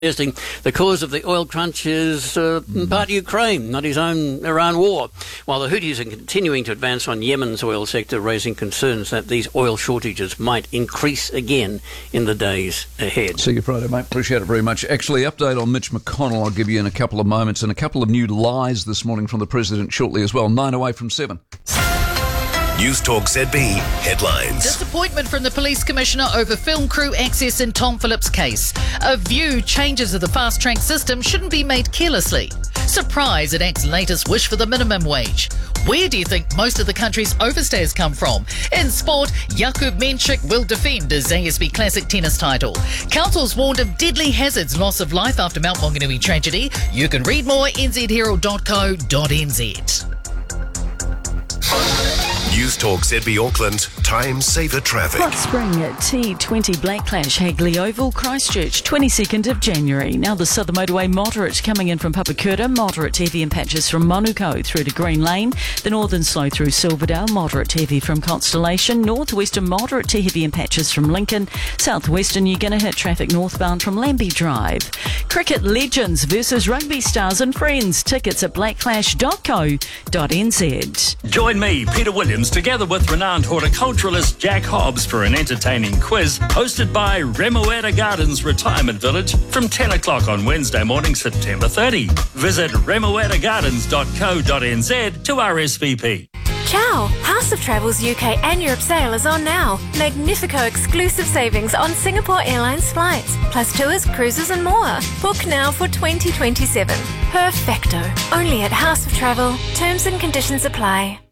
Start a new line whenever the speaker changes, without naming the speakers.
suggesting the cause of the oil crunch is part Ukraine, not his own Iran war, while the Houthis are continuing to advance on Yemen's oil sector, raising concerns that these oil shortages might increase again in the days ahead.
See you Friday, mate. Appreciate it very much. Actually, update on Mitch McConnell I'll give you in a couple of moments, and a couple of new lies this morning from the President shortly as well. 9 away from 7.
News Talk ZB headlines.
Disappointment from the police commissioner over film crew access in Tom Phillips' case. A view changes of the fast-track system shouldn't be made carelessly. Surprise at ACT's latest wish for the minimum wage. Where do you think most of the country's overstays come from? In sport, Jakub Menchik will defend his ASB Classic tennis title. Council's warned of deadly hazards, loss of life after Mount Maunganui tragedy. You can read more at nzherald.co.nz.
News Talk ZB Auckland, time saver traffic.
Hot spring at T20 Blacklash, Hagley Oval, Christchurch, 22nd of January. Now the Southern Motorway moderate coming in from Papakura, moderate to heavy in patches from Monuko through to Green Lane. The northern slow through Silverdale, moderate to heavy from Constellation. Northwestern moderate to heavy in patches from Lincoln. Southwestern you're going to hit traffic northbound from Lambie Drive. Cricket legends versus rugby stars and friends. Tickets at blacklash.co.nz.
Join me, Peter Williams, together with renowned horticulturalist Jack Hobbs for an entertaining quiz hosted by Remuera Gardens Retirement Village from 10 o'clock on Wednesday morning, September 30. Visit remueragardens.co.nz to RSVP.
Ciao! House of Travel's UK and Europe sale is on now. Magnifico exclusive savings on Singapore Airlines flights, plus tours, cruises and more. Book now for 2027. Perfecto. Only at House of Travel. Terms and conditions apply.